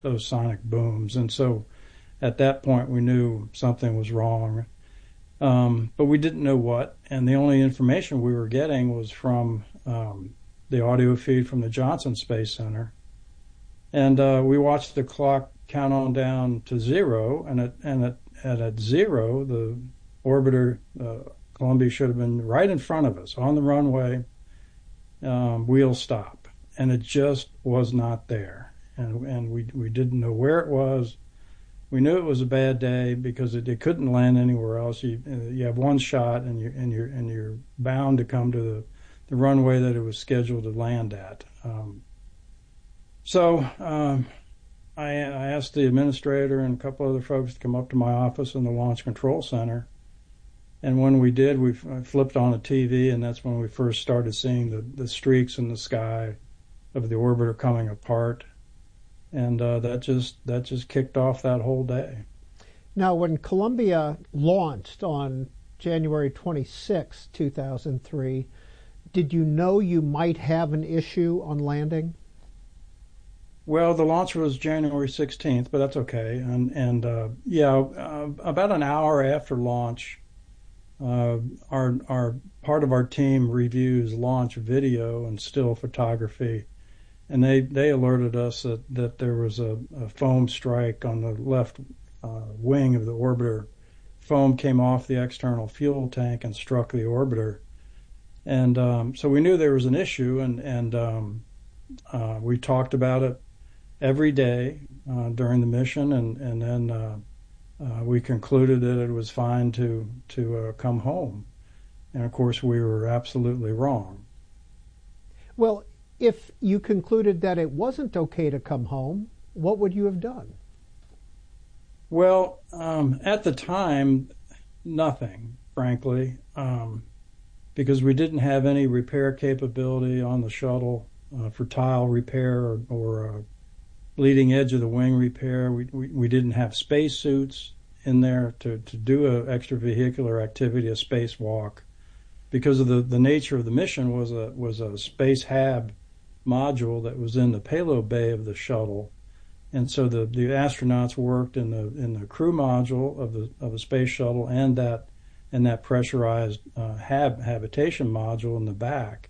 those sonic booms. And so at that point, we knew something was wrong, but we didn't know what. And the only information we were getting was from the audio feed from the Johnson Space Center. And we watched the clock count on down to zero, and at zero, the orbiter, Columbia, should have been right in front of us on the runway, wheel stop, and it just was not there. And we didn't know where it was. We knew it was a bad day because it couldn't land anywhere else. You have one shot, and you're bound to come to the runway that it was scheduled to land at. So I asked the administrator and a couple other folks to come up to my office in the Launch Control Center. And when we did, we flipped on a TV, and that's when we first started seeing the streaks in the sky of the orbiter coming apart. And that just kicked off that whole day. Now, when Columbia launched on January 26, 2003, did you know you might have an issue on landing? Well, the launch was January 16th, but that's okay. And about an hour after launch, our part of our team reviews launch video and still photography, and they alerted us that there was a foam strike on the left wing of the orbiter. Foam came off the external fuel tank and struck the orbiter, and so we knew there was an issue, and we talked about it every day during the mission, and then we concluded that it was fine to come home. And of course, we were absolutely wrong. Well, if you concluded that it wasn't okay to come home, what would you have done? Well, at the time, nothing, frankly, because we didn't have any repair capability on the shuttle for tile repair or leading edge of the wing repair. We didn't have space suits in there to do an extravehicular activity, a spacewalk, because of the nature of the mission was a space hab module that was in the payload bay of the shuttle, and so the astronauts worked in the crew module of the space shuttle and that pressurized habitation module in the back.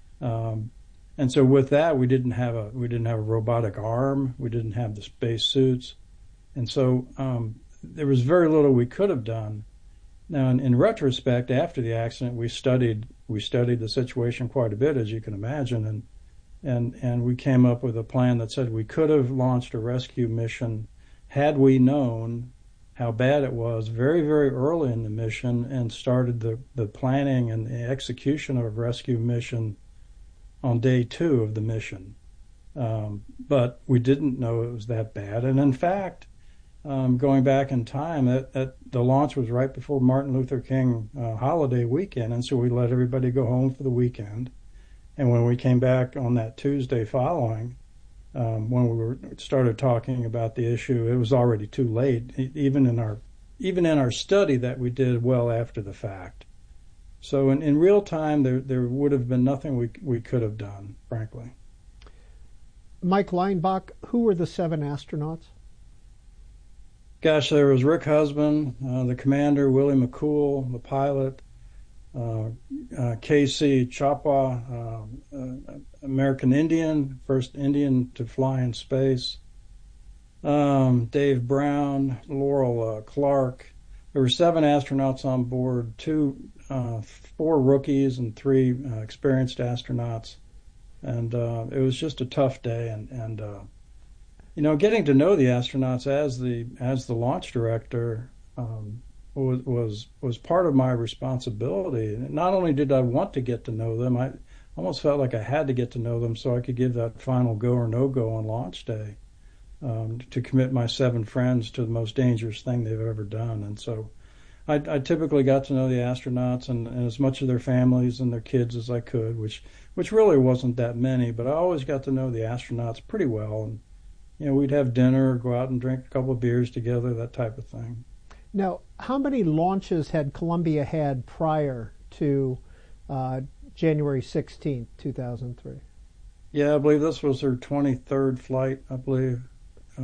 And so with that, we didn't have a robotic arm. We didn't have the space suits, and so there was very little we could have done. Now, in retrospect, after the accident, we studied the situation quite a bit, as you can imagine, and we came up with a plan that said we could have launched a rescue mission had we known how bad it was very, very early in the mission and started the planning and the execution of a rescue mission on day 2 of the mission. But we didn't know it was that bad. And in fact, going back in time, that the launch was right before Martin Luther King holiday weekend, and so we let everybody go home for the weekend. And when we came back on that Tuesday following, when we started talking about the issue, it was already too late, even in our study that we did well after the fact. So in real time, there would have been nothing we could have done, frankly. Mike Leinbach, who were the 7 astronauts? Gosh, there was Rick Husband, the commander, Willie McCool, the pilot, K.C. Chopra, American Indian, first Indian to fly in space, Dave Brown, Laurel Clark. There were 7 astronauts on board, 4 rookies and 3 experienced astronauts, and it was just a tough day. And getting to know the astronauts as the launch director was part of my responsibility. And not only did I want to get to know them, I almost felt like I had to get to know them so I could give that final go or no go on launch day, to commit my 7 friends to the most dangerous thing they've ever done. And so I typically got to know the astronauts and as much of their families and their kids as I could, which really wasn't that many, but I always got to know the astronauts pretty well. And we'd have dinner, go out and drink a couple of beers together, that type of thing. Now, how many launches had Columbia had prior to January 16th, 2003? Yeah, I believe this was her 23rd flight, I believe.